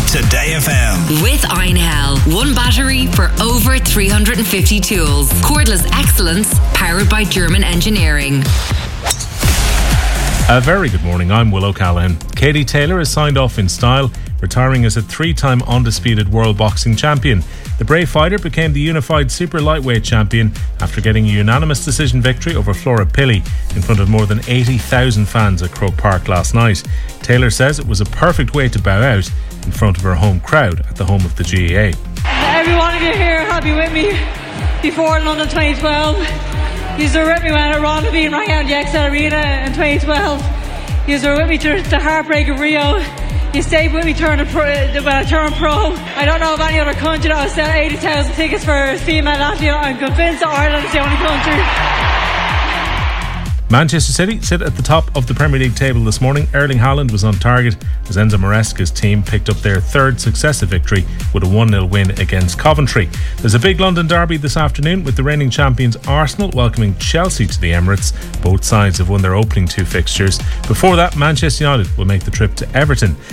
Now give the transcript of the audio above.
Today FM. With Einhell. One battery for over 350 tools. Cordless excellence powered by German engineering. A very good morning, I'm Will O'Callaghan. Katie Taylor has signed off in style, retiring as a 3-time undisputed world boxing champion. The brave fighter became the unified super lightweight champion after getting a unanimous decision victory over Flora Pilley in front of more than 80,000 fans at Croke Park last night. Taylor says it was a perfect way to bow out in front of her home crowd at the home of the GAA. Every one of you here have been with me before London 2012. You were with me when Ronda Bean rang out in the Excel Arena in 2012. You were with me through the heartbreak of Rio. You stayed with me when I turned pro. I don't know of any other country that will sell 80,000 tickets for a female athlete. I'm convinced that Ireland is the only country. Manchester City sit at the top of the Premier League table this morning. Erling Haaland was on target as Enzo Maresca's team picked up their third successive victory with a 1-0 win against Coventry. There's a big London derby this afternoon with the reigning champions Arsenal welcoming Chelsea to the Emirates. Both sides have won their opening two fixtures. Before that, Manchester United will make the trip to Everton.